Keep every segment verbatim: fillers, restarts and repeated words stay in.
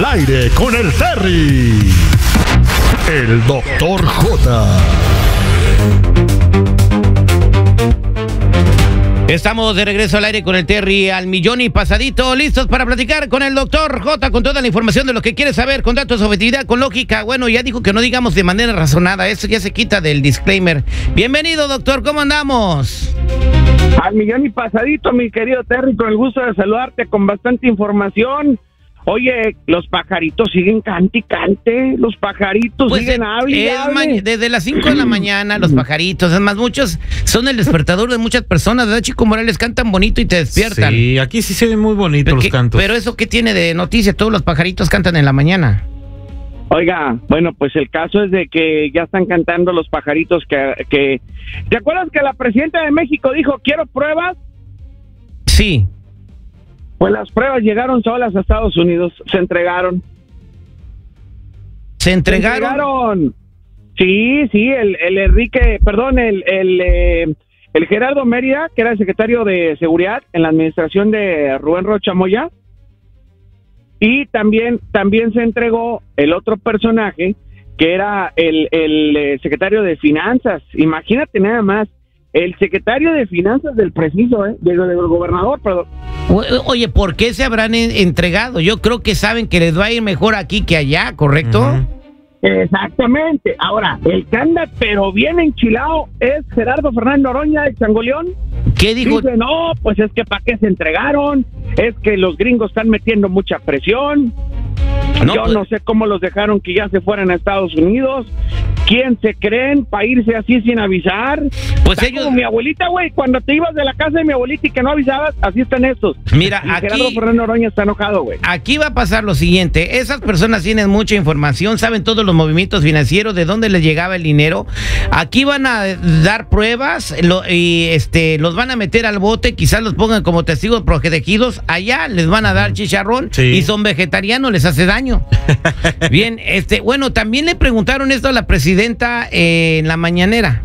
aire con el Terry. El doctor J. Estamos de regreso al aire con el Terry al millón y pasadito, listos para platicar con el doctor J con toda la información de lo que quiere saber, con datos, objetividad, con lógica. Bueno, ya dijo que no digamos de manera razonada, eso ya se quita del disclaimer. Bienvenido, doctor, ¿cómo andamos? Al millón y pasadito, mi querido Terry, con el gusto de saludarte con bastante información. Oye, los pajaritos siguen cante y cante, los pajaritos pues siguen hable y hable. Desde las cinco de la mañana, los pajaritos, es más, muchos son el despertador de muchas personas, ¿verdad, Chico Morales? Cantan bonito y te despiertan. Sí, aquí sí se ven muy bonitos los cantos. Pero eso, ¿qué tiene de noticia? Todos los pajaritos cantan en la mañana. Oiga, bueno, pues el caso es de que ya están cantando los pajaritos que... que... ¿Te acuerdas que la presidenta de México dijo, quiero pruebas? Sí. Pues las pruebas llegaron solas a Estados Unidos, se entregaron. ¿Se entregaron? Se entregaron. Sí, sí, el, el Enrique, perdón, el, el, eh, el Gerardo Mérida, que era el secretario de Seguridad en la administración de Rubén Rocha Moya, y también, también se entregó el otro personaje, que era el, el eh, secretario de Finanzas. Imagínate nada más. El secretario de Finanzas del preciso, ¿eh? Del, del gobernador, perdón. Oye, ¿por qué se habrán entregado? Yo creo que saben que les va a ir mejor aquí que allá, ¿correcto? Uh-huh. Exactamente. Ahora, el que anda pero bien enchilado es Gerardo Fernando Oroña de Changoleón. ¿Qué dijo? Dice, no, pues es que ¿para qué se entregaron? Es que los gringos están metiendo mucha presión. No, Yo pues... no sé cómo los dejaron que ya se fueran a Estados Unidos. ¿Quién se creen para irse así sin avisar? Pues Está ellos... como mi abuelita, güey, cuando te ibas de la casa de mi abuelita y que no avisabas, así están estos. Mira, y aquí... Gerardo Fernando Oroña está enojado, güey. Aquí va a pasar lo siguiente. Esas personas tienen mucha información, saben todos los movimientos financieros, de dónde les llegaba el dinero. Aquí van a dar pruebas lo, y este los van a meter al bote, quizás los pongan como testigos protegidos. Allá les van a dar chicharrón, sí. Y son vegetarianos, les hace daño. Bien, este, bueno, también le preguntaron esto a la presidenta eh, en la mañanera,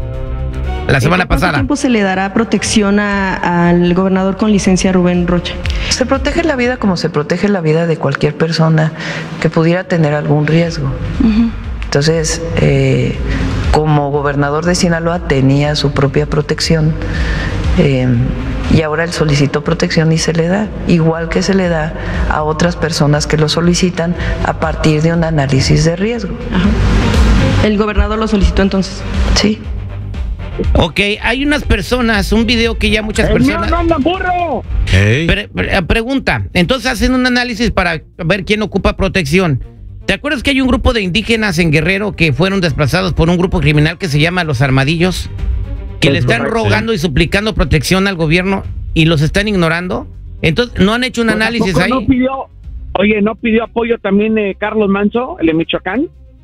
la semana pasada. ¿Cuánto tiempo se le dará protección a, al gobernador con licencia Rubén Rocha? Se protege la vida como se protege la vida de cualquier persona que pudiera tener algún riesgo. Uh-huh. Entonces, eh, como gobernador de Sinaloa tenía su propia protección. Eh, y ahora él solicitó protección y se le da, igual que se le da a otras personas que lo solicitan a partir de un análisis de riesgo. Ajá. ¿El gobernador lo solicitó entonces? Sí. Ok, hay unas personas, un video que ya muchas ¡El personas... mío no anda burro! Hey. Pre pre pregunta, entonces hacen un análisis para ver quién ocupa protección. ¿Te acuerdas que hay un grupo de indígenas en Guerrero que fueron desplazados por un grupo criminal que se llama Los Armadillos? Que le están rogando y suplicando protección al gobierno y los están ignorando. Entonces, ¿no han hecho un análisis ahí? No pidió, oye, ¿no pidió apoyo también eh, Carlos Manso, el de Michoacán?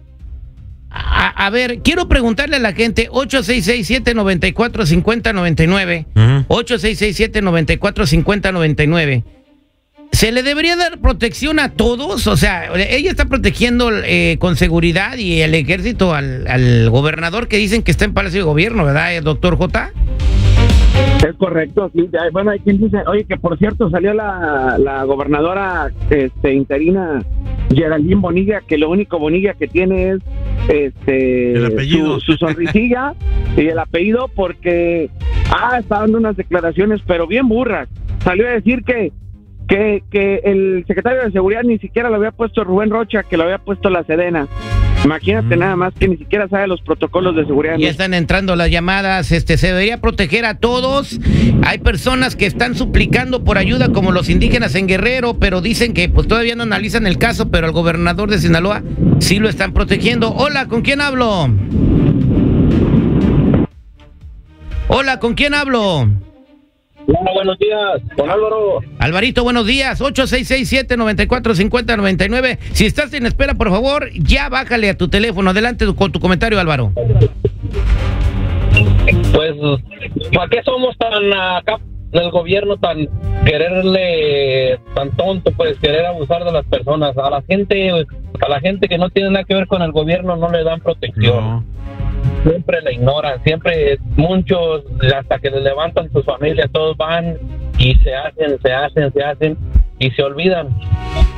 A, a ver, quiero preguntarle a la gente, ocho seis seis, siete nueve cuatro, cinco cero nueve nueve, uh-huh. ocho seis seis, siete nueve cuatro, cinco cero nueve nueve. ¿Se le debería dar protección a todos? O sea, ella está protegiendo eh, con seguridad y el ejército al, al gobernador que dicen que está en Palacio de Gobierno, ¿verdad, doctor J? Es correcto, sí. Bueno, hay quien dice, oye, que por cierto salió la, la gobernadora este, interina Geraldine Bonilla, que lo único Bonilla que tiene es este el apellido. Su, su sonrisilla y el apellido, porque ah, está dando unas declaraciones, pero bien burras. Salió a decir que Que, que el secretario de Seguridad ni siquiera lo había puesto Rubén Rocha, que lo había puesto la Sedena. Imagínate mm. nada más que ni siquiera sabe los protocolos de seguridad. Ya están entrando las llamadas, este, se debería proteger a todos. Hay personas que están suplicando por ayuda, como los indígenas en Guerrero, pero dicen que pues todavía no analizan el caso, pero al gobernador de Sinaloa sí lo están protegiendo. Hola, ¿con quién hablo? Hola, ¿con quién hablo? Hola, buenos días, con Álvaro. Alvarito, buenos días, ocho seis seis, siete nueve cuatro, cinco cero nueve nueve. Si estás en espera, por favor, ya bájale a tu teléfono. Adelante con tu comentario, Álvaro. Pues, ¿para qué somos tan acá del gobierno, tan quererle, tan tonto, pues, querer abusar de las personas? A la gente, a la gente que no tiene nada que ver con el gobierno no le dan protección. No. Siempre la ignoran, siempre muchos, hasta que les levantan sus familias, todos van y se hacen, se hacen, se hacen y se olvidan.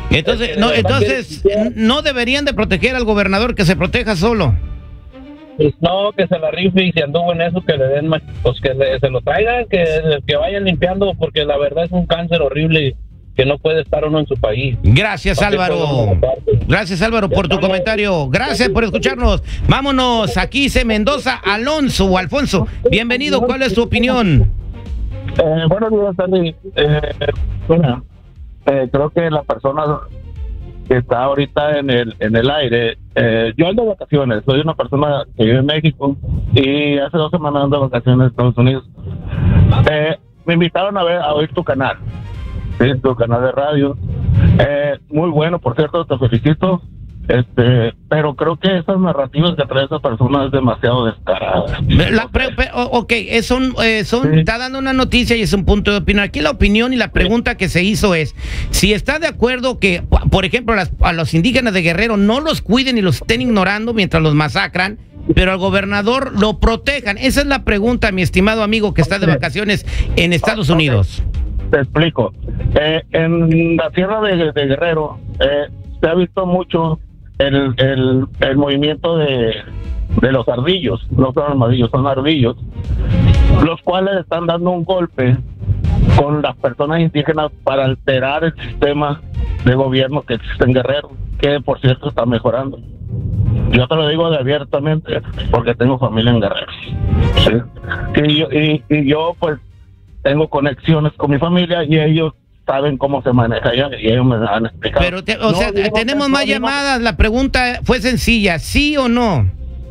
Entonces, no, entonces no deberían de proteger al gobernador, que se proteja solo. Pues no, que se la rife, y si anduvo en eso, que le den, pues que le, se lo traigan, que, que vayan limpiando, porque la verdad es un cáncer horrible que no puede estar uno en su país. Gracias, Álvaro. Gracias, Álvaro, por tu comentario. Gracias por escucharnos. Vámonos, aquí dice Mendoza, Alonso o Alfonso. Bienvenido, ¿cuál es tu opinión? Eh, buenos días, Andy. Eh, bueno, eh, creo que la persona que está ahorita en el en el aire, eh, yo ando de vacaciones, soy una persona que vive en México y hace dos semanas ando de vacaciones en Estados Unidos. Eh, me invitaron a ver a oír tu canal, ¿sí? Tu canal de radio, eh, muy bueno, por cierto, te felicito. Este, pero creo que esas narrativas que trae esa persona es demasiado descarada. La pre, pre, ok, es un, eh, son, sí. Está dando una noticia y es un punto de opinión. Aquí la opinión y la pregunta que se hizo es si está de acuerdo que, por ejemplo, las, a los indígenas de Guerrero no los cuiden y los estén ignorando mientras los masacran, pero al gobernador lo protejan. Esa es la pregunta, mi estimado amigo que está de vacaciones en Estados Unidos. Te explico. Eh, en la tierra de, de Guerrero eh, se ha visto mucho El, el, el movimiento de, de los ardillos, no son armadillos, son ardillos, los cuales están dando un golpe con las personas indígenas para alterar el sistema de gobierno que existe en Guerrero, que por cierto está mejorando. Yo te lo digo abiertamente porque tengo familia en Guerrero, ¿sí? y, yo, y, y yo pues tengo conexiones con mi familia y ellos saben cómo se maneja y ellos me han explicado. Pero, te, o no, sea, digo, tenemos no, más digo, llamadas. La pregunta fue sencilla, ¿sí o no?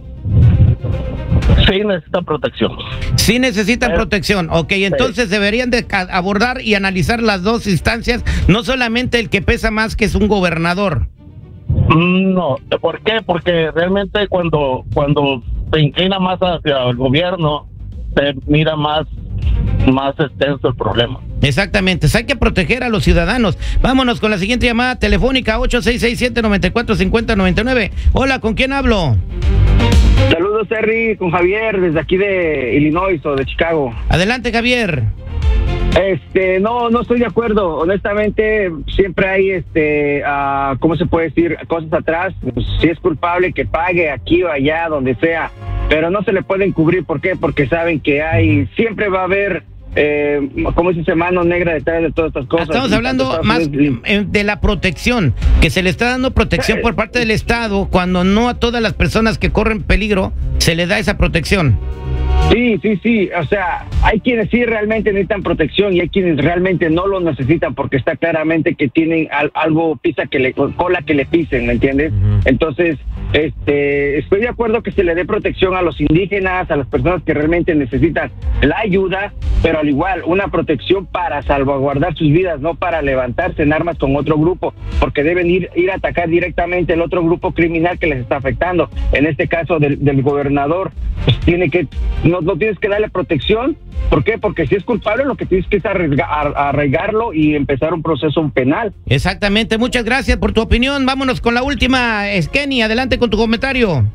Sí necesitan protección. Sí necesitan Pero, protección. Ok, entonces sí. Deberían de abordar y analizar las dos instancias, no solamente el que pesa más, que es un gobernador. No, ¿por qué? Porque realmente cuando, cuando se inclina más hacia el gobierno, se mira más, más extenso el problema. Exactamente, hay que proteger a los ciudadanos. Vámonos con la siguiente llamada telefónica, ocho seis seis siete, nueve cuatro cinco cero, nueve nueve. Hola, ¿con quién hablo? Saludos, Terry, con Javier, desde aquí de Illinois o de Chicago. Adelante, Javier. Este, no, no estoy de acuerdo. Honestamente, siempre hay, este, uh, ¿cómo se puede decir? Cosas atrás. Pues, si es culpable, que pague aquí o allá, donde sea. Pero no se le pueden cubrir. ¿Por qué? Porque saben que hay, siempre va a haber, eh, ¿cómo se dice? Mano negra detrás de todas estas cosas. Estamos hablando más de la protección, que se le está dando protección por parte del Estado, cuando no a todas las personas que corren peligro se le da esa protección. Sí, sí, sí, o sea, hay quienes sí realmente necesitan protección y hay quienes realmente no lo necesitan porque está claramente que tienen al, algo pisa que le cola que le pisen, ¿me entiendes? Uh-huh. Entonces, este, estoy de acuerdo que se le dé protección a los indígenas, a las personas que realmente necesitan la ayuda, pero al igual una protección para salvaguardar sus vidas, no para levantarse en armas con otro grupo, porque deben ir ir a atacar directamente el otro grupo criminal que les está afectando. En este caso del, del gobernador, pues tiene que no, no tienes que darle protección. ¿Por qué? Porque si es culpable, lo que tienes que es arraigar, arraigarlo y empezar un proceso penal. Exactamente, muchas gracias por tu opinión. Vámonos con la última, Kenny, adelante con tu comentario.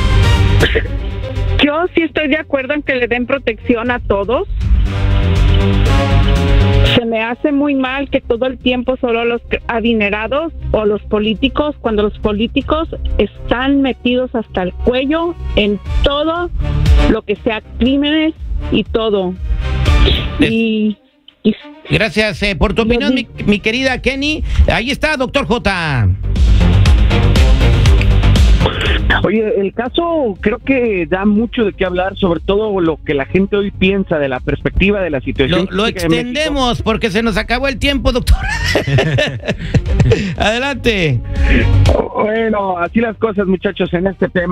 Yo sí estoy de acuerdo en que le den protección a todos. Se me hace muy mal que todo el tiempo solo los adinerados o los políticos, cuando los políticos están metidos hasta el cuello en todo lo que sea crímenes y todo. Y, y gracias eh, por tu opinión, mi, mi querida Kenny. Ahí está, doctor J. Oye, el caso creo que da mucho de qué hablar, sobre todo lo que la gente hoy piensa de la perspectiva de la situación. Lo, lo extendemos porque se nos acabó el tiempo, doctor. Adelante. Bueno, así las cosas, muchachos, en este tema.